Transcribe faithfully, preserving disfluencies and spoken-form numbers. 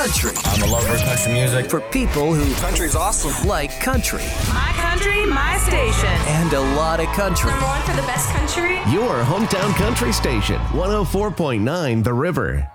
country. I'm a lover of country music. For people who country's awesome. like country. My country, my station. And a lot of country. Number one for the best country. Your hometown country station, one oh four point nine The River.